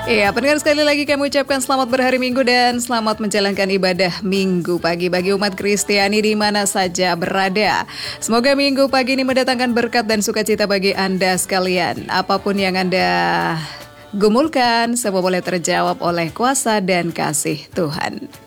Iya, pendengar sekali lagi kami ucapkan selamat berhari Minggu dan selamat menjalankan ibadah Minggu pagi bagi umat Kristiani di mana saja berada. Semoga Minggu pagi ini mendatangkan berkat dan sukacita bagi Anda sekalian. Apapun yang Anda gumulkan, semua boleh terjawab oleh kuasa dan kasih Tuhan.